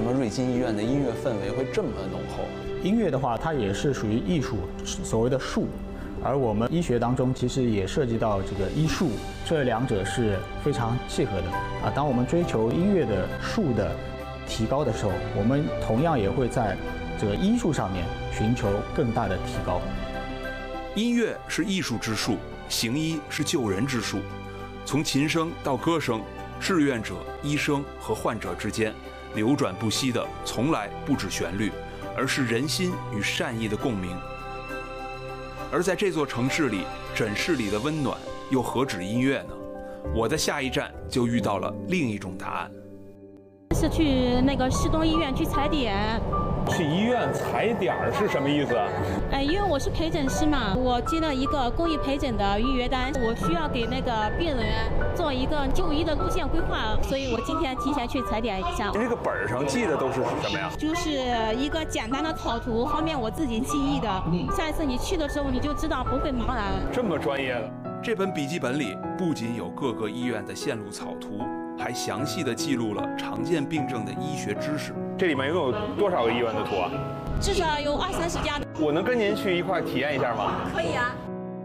么瑞金医院的音乐氛围会这么浓厚？ 音乐的话，它也是属于艺术，所谓的术。而我们医学当中其实也涉及到这个医术，这两者是非常契合的啊。当我们追求音乐的术的提高的时候，我们同样也会在这个医术上面寻求更大的提高。 音乐是艺术之术，行医是救人之术。从琴声到歌声，志愿者、医生和患者之间流转不息的，从来不止旋律，而是人心与善意的共鸣。而在这座城市里，诊室里的温暖又何止音乐呢？我的下一站就遇到了另一种答案。 是去那个市东医院去踩点。 去医院踩点儿是什么意思啊？ 因为我是陪诊师嘛，我接了一个公益陪诊的预约单，我需要给那个病人做一个就医的路线规划，所以我今天提前去踩点一下。 这个本儿上记的都是什么呀？ 就是一个简单的草图，方便我自己记忆的。下一次你去的时候，你就知道不会茫然。 这么专业的。 这本笔记本里不仅有各个医院的线路草图，还详细地记录了常见病症的医学知识。 这里面一共有多少个医院的图啊？ 至少有20-30家。 我能跟您去一块体验一下吗？ 可以啊。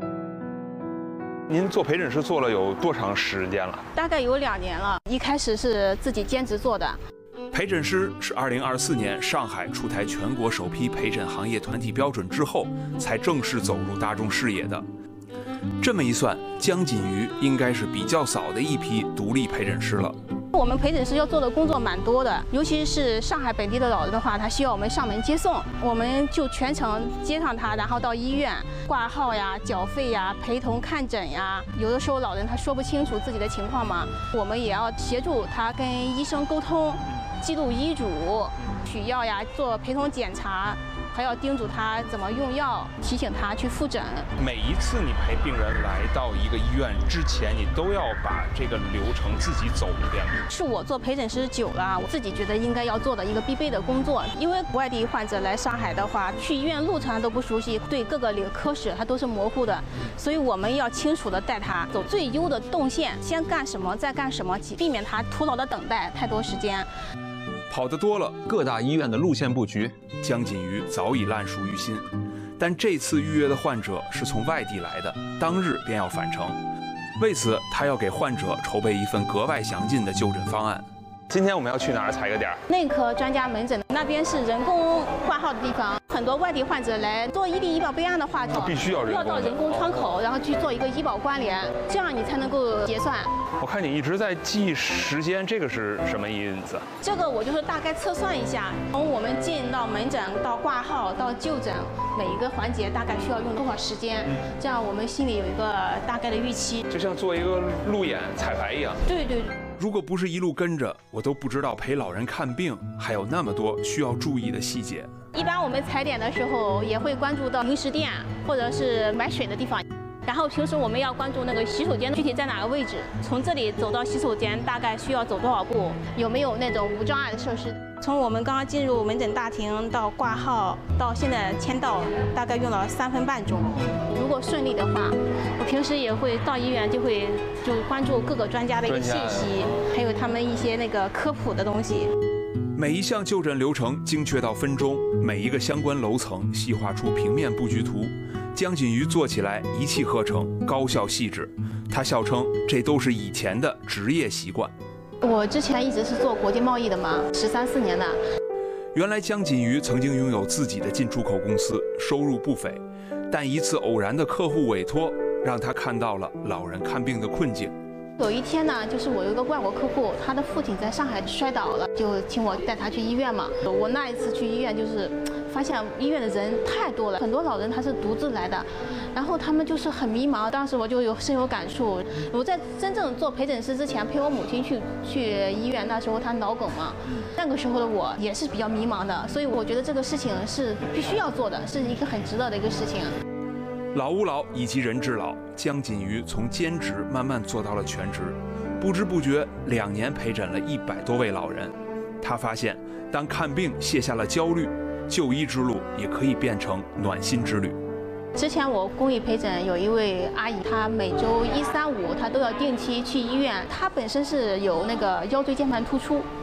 您做陪诊师做了有多长时间了？ 大概有2年了。一开始是自己兼职做的。 陪诊师是2024年上海出台全国首批陪诊行业团体标准之后，才正式走入大众视野的。这么一算，江锦瑜应该是比较早的一批独立陪诊师了。 我们陪诊师要做的工作蛮多的，尤其是上海本地的老人的话，他需要我们上门接送，我们就全程接上他，然后到医院挂号呀、缴费呀、陪同看诊呀。有的时候老人他说不清楚自己的情况嘛，我们也要协助他跟医生沟通，记录医嘱、取药呀、做陪同检查。还要叮嘱他怎么用药，提醒他去复诊。 每一次你陪病人来到一个医院之前，你都要把这个流程自己走一遍。 是我做陪诊师久了，我自己觉得应该要做的一个必备的工作。因为外地患者来上海的话，去医院路程都不熟悉，对各个科室他都是模糊的，所以我们要清楚的带他走最优的动线，先干什么，再干什么，避免他徒劳的等待太多时间。 跑得多了，各大医院的路线布局，江锦瑜早已烂熟于心。但这次预约的患者是从外地来的，当日便要返程。为此，他要给患者筹备一份格外详尽的就诊方案。 今天我们要去哪儿踩个点儿？ 内科专家门诊那边是人工挂号的地方，很多外地患者来做1例医保备案的话， 他必须要到人工窗口，然后去做一个医保关联，这样你才能够结算。 我看你一直在记时间，这个是什么意思？ 这个我就是大概测算一下，从我们进到门诊到挂号到就诊，每一个环节大概需要用多少时间，这样我们心里有一个大概的预期。 就像做一个路演彩排一样。 对对。 如果不是一路跟着，我都不知道陪老人看病还有那么多需要注意的细节。 一般我们踩点的时候也会关注到零食店或者是买水的地方。然后平时我们要关注那个洗手间具体在哪个位置，从这里走到洗手间大概需要走多少步，有没有那种无障碍的设施。从我们刚刚进入门诊大厅到挂号到现在签到，大概用了3分半钟。如果顺利的话，我平时也会到医院就关注各个专家的一个信息，还有他们一些那个科普的东西。 每一项就诊流程精确到分钟，每一个相关楼层细化出平面布局图。江锦瑜做起来一气呵成，高效细致。他笑称这都是以前的职业习惯。 我之前一直是做国际贸易的嘛，13、14年的。 原来江锦瑜曾经拥有自己的进出口公司，收入不菲，但一次偶然的客户委托，让他看到了老人看病的困境。 有一天呢，就是我有一个外国客户，他的父亲在上海摔倒了，就请我带他去医院嘛。我那一次去医院就是发现医院的人太多了，很多老人他是独自来的，然后他们就是很迷茫。当时我就深有感触。我在真正做陪诊师之前，陪我母亲去医院，那时候她脑梗嘛，那个时候的我也是比较迷茫的，所以我觉得这个事情是必须要做的，是一个很值得的一个事情。 老吾老以及人之老，江锦瑜从兼职慢慢做到了全职，不知不觉2年陪诊了100多位老人。他发现，当看病卸下了焦虑，就医之路也可以变成暖心之旅。 之前我公益陪诊有一位阿姨，她每周1、3、5她都要定期去医院。她本身是有那个腰椎间盘突出，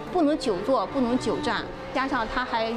不能久坐，不能久站，加上它还